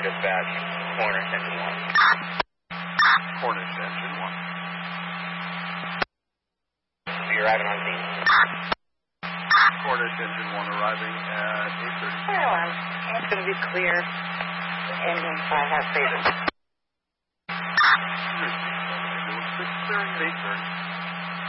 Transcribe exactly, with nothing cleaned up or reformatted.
dispatch. Cornish engine one. Cornish engine one. So you're arriving on scene. Cornish engine one arriving at eight thirty. Oh, it's going to be clear. Engine five has favors. Ambulance six clearing at eight thirty.